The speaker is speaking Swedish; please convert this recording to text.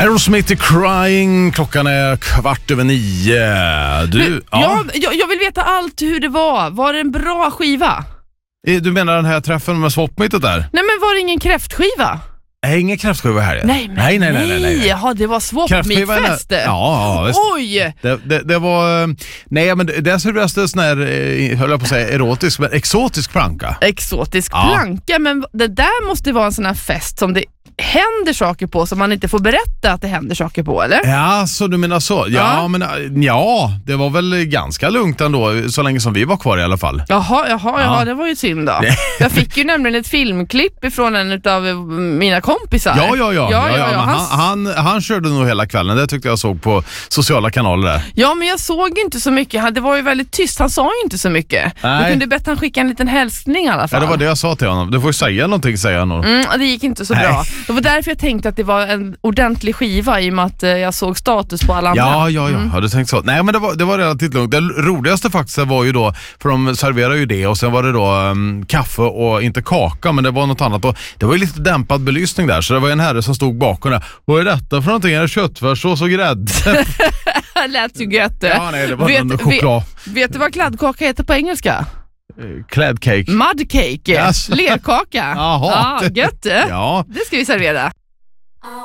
Aerosmith Crying, klockan är 8:15. Jag vill veta allt hur det var. Var det en bra skiva? Du menar den här träffen med swapmeetet där? Nej, men var det ingen kräftskiva? Nej, ingen kräftskiva här. Nej. Jaha, det var swapmeetfest. Ja, visst. Oj! Det var... Nej, men det serverades sån här, höll jag på att säga, erotisk, men exotisk planka. Exotisk planka, men det där måste vara en sån här fest som det händer saker på som man inte får berätta att det händer saker på, eller? Ja, så du menar så. Men det var väl ganska lugnt ändå, så länge som vi var kvar i alla fall. Jaha, det var ju synd då. Jag fick ju nämligen ett filmklipp ifrån en av mina kompisar. Han körde nog hela kvällen, det tyckte jag såg på sociala kanaler där. Ja, men jag såg inte så mycket. Det var ju väldigt tyst, han sa ju inte så mycket. Du kunde bett han skicka en liten hälsning i alla fall. Ja, det var det jag sa till honom. Du får ju säga någonting, säger han nog. Det gick inte så bra. Det var därför jag tänkte att det var en ordentlig skiva, i och med att jag såg status på alla andra. Ja, du tänkte så. Nej, men det var relativt lugnt. Det roligaste faktiskt var ju då, för de serverar ju det, och sen var det då kaffe och inte kaka, men det var något annat. Och det var ju lite dämpad belysning där, så det var en herre som stod bakom där. Vad är detta för någonting? Är det köttfärs och grädde? Lät ju gött. Ja, nej, det var någon choklad. Vet du vad kladdkaka heter på engelska? Clad cake. Mud cake. Yes. Lerkaka. Jaha. Gött. Ja. Det ska vi servera.